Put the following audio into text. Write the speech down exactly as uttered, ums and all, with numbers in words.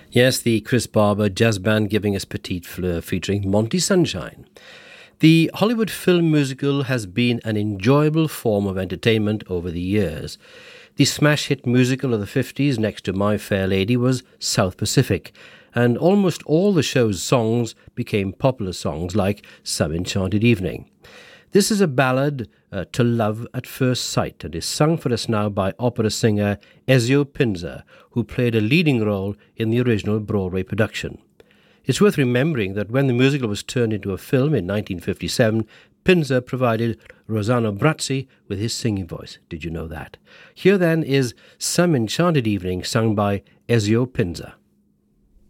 Yes, the Chris Barber Jazz Band giving us Petite Fleur featuring Monty Sunshine. The Hollywood film musical has been an enjoyable form of entertainment over the years. The smash hit musical of the fifties next to My Fair Lady was South Pacific, and almost all the show's songs became popular songs like Some Enchanted Evening. This is a ballad uh, to love at first sight and is sung for us now by opera singer Ezio Pinza, who played a leading role in the original Broadway production. It's worth remembering that when the musical was turned into a film in nineteen fifty-seven, Pinza provided Rossano Brazzi with his singing voice. Did you know that? Here then is Some Enchanted Evening sung by Ezio Pinza.